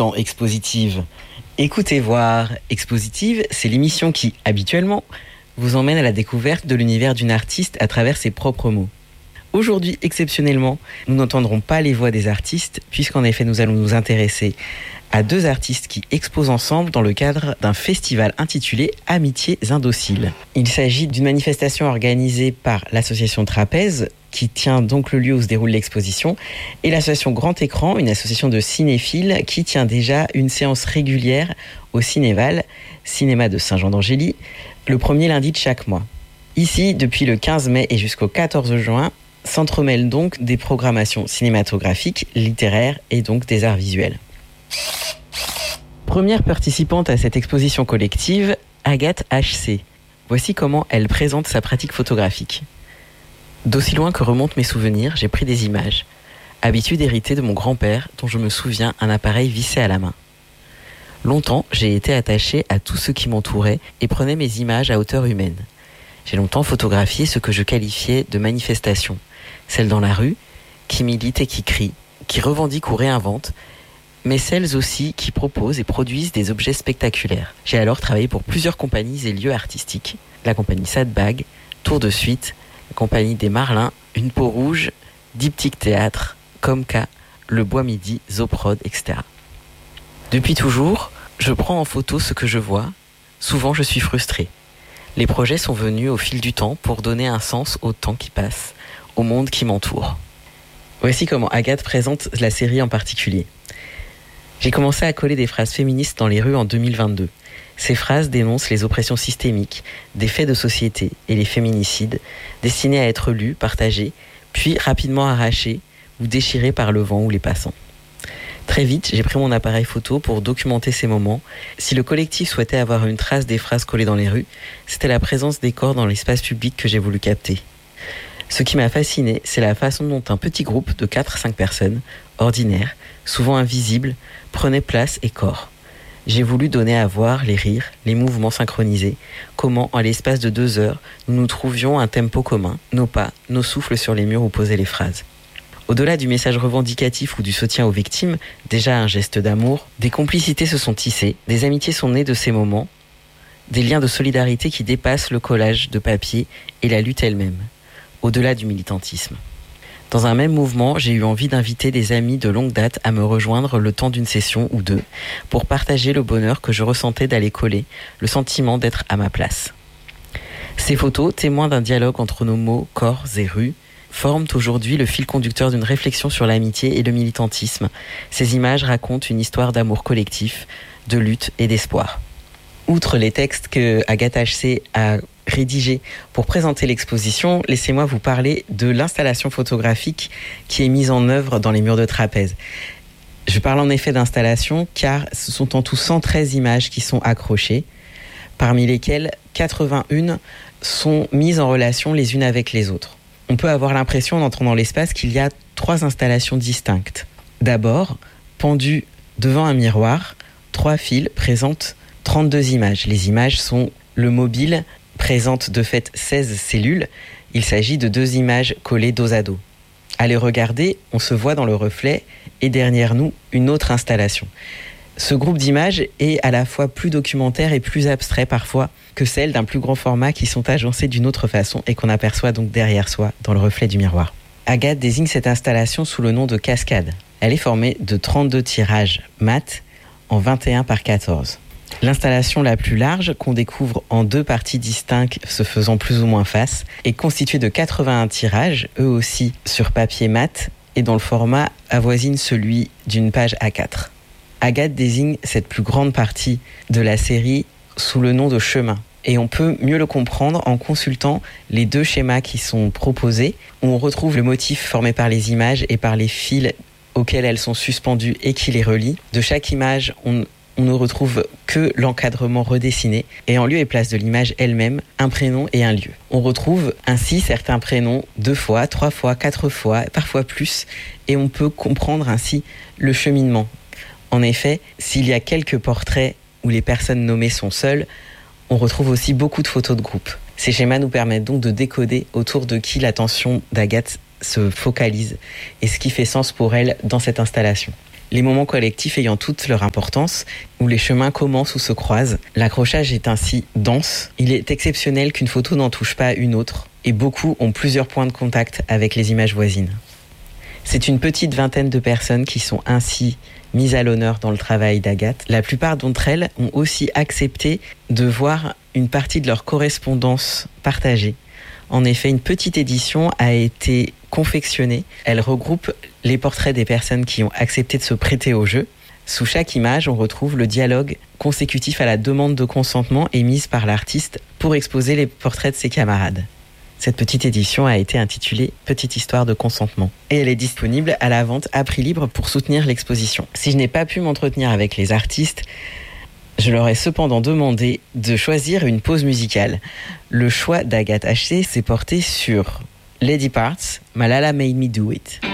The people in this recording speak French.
dans Expositive. Écoutez voir. Expositive, c'est l'émission qui, habituellement, vous emmène à la découverte de l'univers d'une artiste à travers ses propres mots. Aujourd'hui, exceptionnellement, nous n'entendrons pas les voix des artistes, puisqu'en effet, nous allons nous intéresser à deux artistes qui exposent ensemble dans le cadre d'un festival intitulé Amitiés Indociles. Il s'agit d'une manifestation organisée par l'association Trapèze, qui tient donc le lieu où se déroule l'exposition, et l'association Grand Écran, une association de cinéphiles qui tient déjà une séance régulière au Cinéval, cinéma de Saint-Jean-d'Angély, le premier lundi de chaque mois. Ici, depuis le 15 mai et jusqu'au 14 juin, s'entremêlent donc des programmations cinématographiques, littéraires et donc des arts visuels. Première participante à cette exposition collective, Agathe HC. Voici comment elle présente sa pratique photographique. D'aussi loin que remontent mes souvenirs, j'ai pris des images. Habitude héritée de mon grand-père, dont je me souviens un appareil vissé à la main. Longtemps, j'ai été attachée à tout ce qui m'entourait et prenais mes images à hauteur humaine. J'ai longtemps photographié ce que je qualifiais de manifestation. Celles dans la rue, qui militent et qui crient, qui revendiquent ou réinventent, mais celles aussi qui proposent et produisent des objets spectaculaires. J'ai alors travaillé pour plusieurs compagnies et lieux artistiques. La compagnie Sadbag, Tour de Suite, la compagnie des Marlins, Une Peau Rouge, Diptyque Théâtre, Comca, Le Bois Midi, Zoprod, etc. Depuis toujours, je prends en photo ce que je vois. Souvent, je suis frustrée. Les projets sont venus au fil du temps pour donner un sens au temps qui passe, au monde qui m'entoure. Voici comment Agathe présente la série en particulier. J'ai commencé à coller des phrases féministes dans les rues en 2022. Ces phrases dénoncent les oppressions systémiques, des faits de société et les féminicides, destinés à être lus, partagés, puis rapidement arrachés ou déchirés par le vent ou les passants. Très vite, j'ai pris mon appareil photo pour documenter ces moments. Si le collectif souhaitait avoir une trace des phrases collées dans les rues, c'était la présence des corps dans l'espace public que j'ai voulu capter. Ce qui m'a fasciné, c'est la façon dont un petit groupe de 4-5 personnes, ordinaires, souvent invisibles, prenait place et corps. J'ai voulu donner à voir les rires, les mouvements synchronisés, comment, en l'espace de 2 heures, nous trouvions un tempo commun, nos pas, nos souffles sur les murs où posaient les phrases. Au-delà du message revendicatif ou du soutien aux victimes, déjà un geste d'amour, des complicités se sont tissées, des amitiés sont nées de ces moments, des liens de solidarité qui dépassent le collage de papier et la lutte elle-même, au-delà du militantisme. Dans un même mouvement, j'ai eu envie d'inviter des amis de longue date à me rejoindre le temps d'une session ou deux pour partager le bonheur que je ressentais d'aller coller, le sentiment d'être à ma place. Ces photos, témoins d'un dialogue entre nos mots, corps et rues, forment aujourd'hui le fil conducteur d'une réflexion sur l'amitié et le militantisme. Ces images racontent une histoire d'amour collectif, de lutte et d'espoir. Outre les textes que Agathe HC a rédigés pour présenter l'exposition, laissez-moi vous parler de l'installation photographique qui est mise en œuvre dans les murs de Trapèze. Je parle en effet d'installation car ce sont en tout 113 images qui sont accrochées, parmi lesquelles 81 sont mises en relation les unes avec les autres. On peut avoir l'impression, en entrant dans l'espace, qu'il y a 3 installations distinctes. D'abord, pendues devant un miroir, 3 fils présentent 32 images. Les images sont le mobile, présente de fait 16 cellules. Il s'agit de 2 images collées dos à dos. À les regarder, on se voit dans le reflet et derrière nous, une autre installation. Ce groupe d'images est à la fois plus documentaire et plus abstrait parfois que celles d'un plus grand format qui sont agencées d'une autre façon et qu'on aperçoit donc derrière soi dans le reflet du miroir. Agathe désigne cette installation sous le nom de Cascade. Elle est formée de 32 tirages mat en 21 par 14. L'installation la plus large, qu'on découvre en 2 parties distinctes se faisant plus ou moins face, est constituée de 81 tirages, eux aussi sur papier mat, et dont le format avoisine celui d'une page A4. Agathe désigne cette plus grande partie de la série sous le nom de chemin. Et on peut mieux le comprendre en consultant les 2 schémas qui sont proposés, où on retrouve le motif formé par les images et par les fils auxquels elles sont suspendues et qui les relient. De chaque image, on ne retrouve que l'encadrement redessiné et en lieu et place de l'image elle-même, un prénom et un lieu. On retrouve ainsi certains prénoms 2 fois, 3 fois, 4 fois, parfois plus, et on peut comprendre ainsi le cheminement. En effet, s'il y a quelques portraits où les personnes nommées sont seules, on retrouve aussi beaucoup de photos de groupe. Ces schémas nous permettent donc de décoder autour de qui l'attention d'Agathe se focalise et ce qui fait sens pour elle dans cette installation. les moments collectifs ayant toute leur importance, où les chemins commencent ou se croisent. L'accrochage est ainsi dense. Il est exceptionnel qu'une photo n'en touche pas une autre, et beaucoup ont plusieurs points de contact avec les images voisines. C'est une petite vingtaine de personnes qui sont ainsi mises à l'honneur dans le travail d'Agathe. La plupart d'entre elles ont aussi accepté de voir une partie de leur correspondance partagée. En effet, une petite édition a été confectionnée. Elle regroupe les portraits des personnes qui ont accepté de se prêter au jeu. Sous chaque image, on retrouve le dialogue consécutif à la demande de consentement émise par l'artiste pour exposer les portraits de ses camarades. Cette petite édition a été intitulée « Petite histoire de consentement » et elle est disponible à la vente à prix libre pour soutenir l'exposition. Si je n'ai pas pu m'entretenir avec les artistes, je leur ai cependant demandé de choisir une pause musicale. Le choix d'Agathe HC s'est porté sur Lady Parts, Malala Made Me Do It.